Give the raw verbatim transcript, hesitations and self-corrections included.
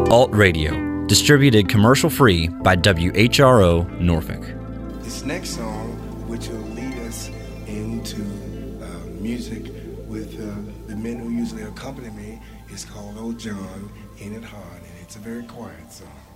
Alt Radio, distributed commercial-free by W H R O Norfolk. This next song, which will lead us into uh, music with uh, the men who usually accompany me, is called Old John, Ain't It Hard, and it's a very quiet song.